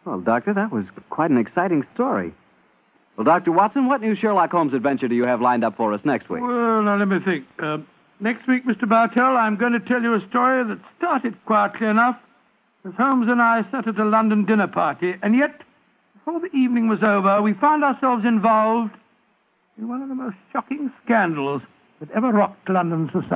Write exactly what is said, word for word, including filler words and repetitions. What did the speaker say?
Well, Doctor, that was quite an exciting story. Well, Doctor Watson, what new Sherlock Holmes adventure do you have lined up for us next week? Well, now, let me think. Uh, next week, Mister Bartell, I'm going to tell you a story that started quietly enough as Holmes and I sat at a London dinner party, and yet, before the evening was over, we found ourselves involved in one of the most shocking scandals that ever rocked London society.